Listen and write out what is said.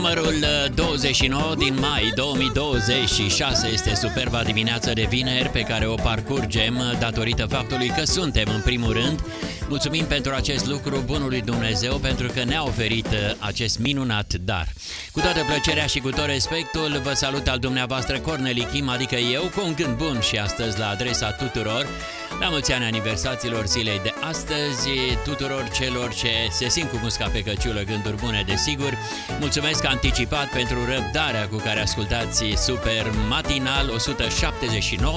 numărul 29 din mai 2026 este superba dimineață de vineri pe care o parcurgem datorită faptului că suntem în primul rând. Mulțumim pentru acest lucru bunului Dumnezeu pentru că ne-a oferit acest minunat dar. Cu toată plăcerea și cu tot respectul vă salut al dumneavoastră Corneli Kim, adică eu, cu un gând bun și astăzi la adresa tuturor. La mulți ani aniversaților zilei de astăzi, tuturor celor ce se simt cu musca pe căciulă, gânduri bune desigur. Mulțumesc anticipat pentru răbdarea cu care ascultați Super Matinal 179.